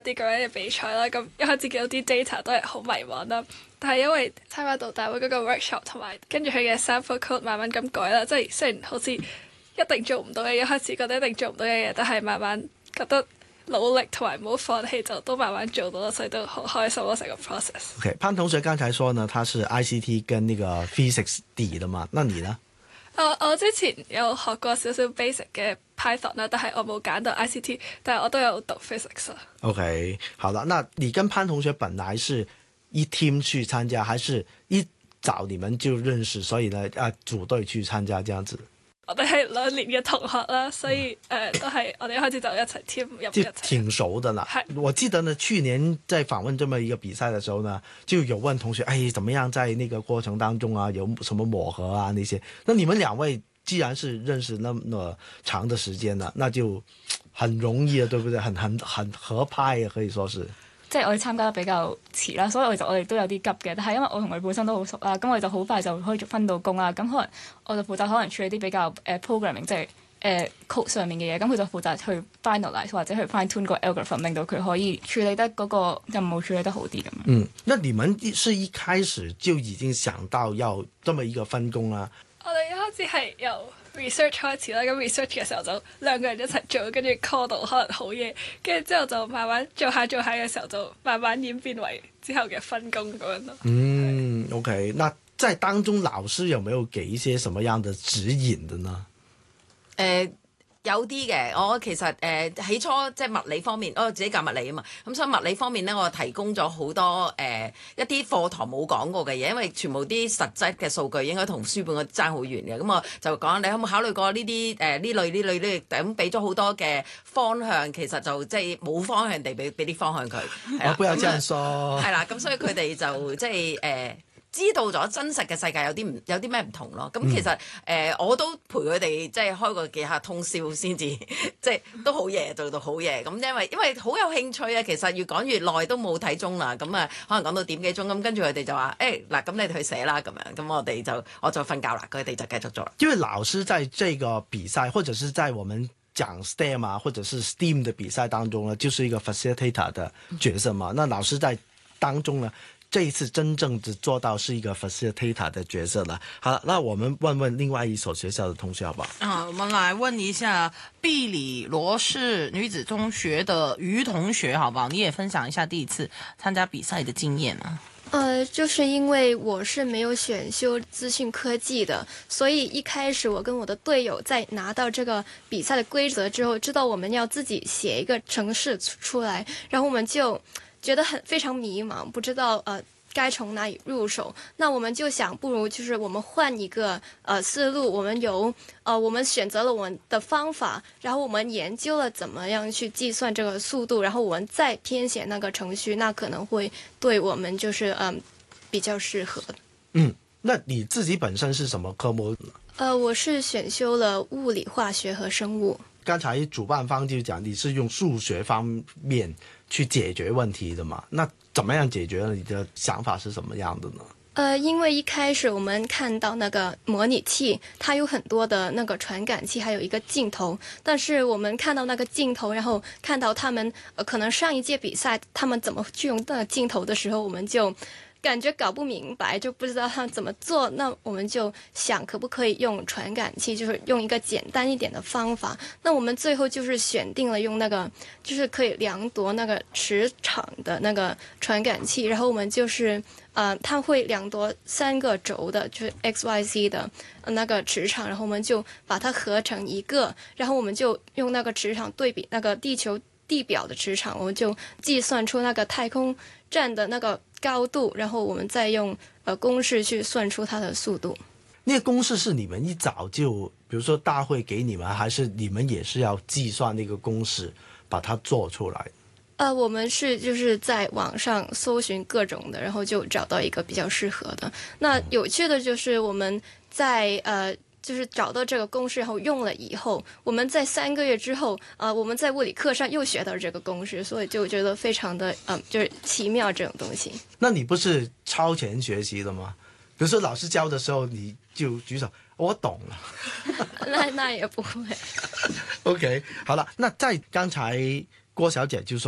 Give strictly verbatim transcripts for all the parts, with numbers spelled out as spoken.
啲咁樣嘅比賽啦，咁一開始見到啲 data 都係好迷茫啦，但係因為參加到大會嗰個 workshop 同埋跟住佢嘅 sample code 慢慢咁改啦，即係雖然好似一定做唔到嘅，一開始覺得一定做唔到嘅嘢，但係慢慢覺得努力同埋唔好放棄就都慢慢做到，所以都好開心咯成個 process。 OK， 潘同學剛才說呢，他是 I C T 跟那個 physics 底的嘛，那你呢？ 我我之前有學過少少 basic 嘅 Python 啦，但係我冇揀到 I C T， 但係我都有讀 physics 啊。 OK， 好了，那你跟潘同學本來是一 team 去參加，還是一早你們就認識，所以呢啊組隊去參加這樣子？ 我哋係兩年嘅同學啦，所以誒、呃、都係我哋一開始就一齊 team 入一齊。 就挺熟的啦。我記得呢，去年在訪問這麼一個比賽的時候呢，就有問同學，哎，怎麼樣在那個過程當中啊，有什麼磨合啊那些？那你們兩位既然是認識那麼長的時間了，那就很容易啊，對不對？很很很合拍啊，可以說是。 即係我哋參加得比較遲啦，所以其實我哋都有啲急嘅。但係因為我同佢本身都好熟啦，咁我哋就好快就可以分到工啦。咁可能我就負責可能處理啲比較誒、uh, programming，即係誒 code 上面嘅嘢。咁佢就負責去 finalize 或者去 fine tune 個 algorithm，令到佢可以處理得嗰個任務處理得好啲咁樣。 嗯，那你們是一開始就已經想到要這麼一個分工啦？ 我哋一開始係由 research 開始啦，咁 research 嘅時候就兩個人一齊做，跟住 call 到可能好夜，跟住之後就慢慢做下做下嘅時候就慢慢演變為之後嘅分工咁樣咯。 嗯 ，OK， 那在當中老師有沒有給一些什麼樣的指引的呢？ 誒、呃。有啲嘅，我其實誒、呃、起初即係物理方面，我自己教物理啊嘛，咁所以物理方面咧，我提供咗好多誒、呃、一啲課堂冇講過嘅嘢，因為全部啲實質嘅數據應該同書本個爭好遠嘅，咁我就講你有冇考慮過呢啲誒呢類呢類呢，咁俾咗好多嘅方向，其實就即係冇方向地俾俾啲方向佢。 我不要這樣說。 係啦，咁所以佢哋就即係誒。呃知道咗真實嘅世界有啲唔有啲咩唔同咯，咁其實誒、嗯呃、我都陪佢哋即係開過幾下通宵先至，即係都好夜做到好夜，咁因為因為好有興趣啊，其實越講越耐都冇睇鐘啦，咁啊可能講到點幾鐘，咁跟住佢哋就話誒嗱，咁、欸、你哋去寫啦咁樣，咁我哋就我就瞓覺啦，佢哋就繼續做啦。 因為老師在這個比賽，或者是在我們講 S T E M 啊，或者是 S T E A M 的比賽當中呢，就是一個 facilitator 的角色嘛。嗯、那老師在當中呢，這一次真正的做到是一個 facilitator 的角色了。好了，那我們問問另外一所學校的同學好不好？ 啊，我們來問一下畢里羅士女子中學的於同學，好不好？你也分享一下第一次參加比賽的經驗啊。 呃，就是因為我是沒有選修資訊科技的，所以一開始我跟我的隊友在拿到這個比賽的規則之後，知道我們要自己寫一個程式出來，然後我們就覺得很非常迷茫，不知道呃該從哪裡入手。那我們就想，不如就是我們換一個呃思路，我們由呃我們選擇了我們的方法，然後我們研究了怎麼樣去計算這個速度，然後我們再編寫那個程序，那可能會對我們就是嗯、呃、比較適合。 嗯，那你自己本身是什麼科目？ 呃，我是選修了物理、化學和生物。 剛才主辦方就講你是用數學方面去解決問題的嘛？那怎麼樣解決呢？你的想法是什麼樣的呢？ 呃，因為一開始我們看到那個模擬器，它有很多的那個傳感器，還有一個鏡頭。但是我們看到那個鏡頭，然後看到他們，呃，可能上一屆比賽他們怎麼去用那個鏡頭的時候，我們就感覺搞不明白，就不知道他怎麼做。那我們就想可不可以用傳感器，就是用一個簡單一點的方法。那我們最後就是選定了用那個，就是可以量度那個磁場的那個傳感器。然後我們就是，呃，它會量度三個軸的，就是 X Y Z 的那個磁場。然後我們就把它合成一個，然後我們就用那個磁場對比那個地球地表的磁場，我們就計算出那個太空站的那個高度，然後我們再用呃公式去算出它的速度。 那個公式是你們一早就，比如說大會給你們，還是你們也是要計算那個公式把它做出來？ 呃，我們是就是在網上搜尋各種的，然後就找到一個比較適合的。那有趣的就是我們在呃。就是找到這個公式，然後用了以後，我們在三個月之後，呃，我們在物理課上又學到這個公式，所以就覺得非常的，嗯、呃，就是奇妙這種東西。 那你不是超前學習的嗎？比如說老師教的時候，你就舉手，我懂了。 那那也不會。 OK， 好了，那在剛才郭小姐就說，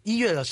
一月的時候。